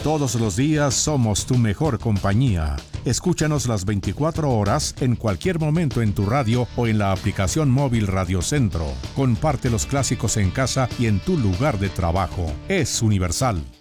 Todos los días somos tu mejor compañía. Escúchanos las 24 horas en cualquier momento en tu radio o en la aplicación móvil Radio Centro. Comparte los clásicos en casa y en tu lugar de trabajo. Es universal.